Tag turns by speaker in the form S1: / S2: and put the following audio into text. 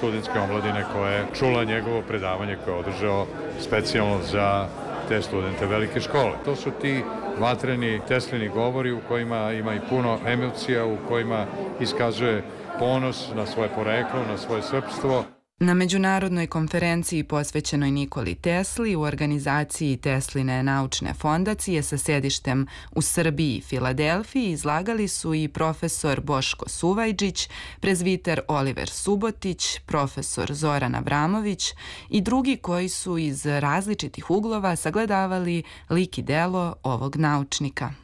S1: studentske omladine koja je čula njegovo predavanje koje je održao specijalno za te studente velike škole. To su ti vatreni Teslini govori u kojima ima i puno emocija, u kojima iskazuje ponos na svoje poreklo, na svoje srpstvo.
S2: Na međunarodnoj konferenciji posvećenoj Nikoli Tesli u organizaciji Tesline naučne fondacije sa sedištem u Srbiji i Filadelfiji izlagali su i profesor Boško Suvajđić, prezviter Oliver Subotić, profesor Zoran Avramović i drugi koji su iz različitih uglova sagledavali lik i delo ovog naučnika.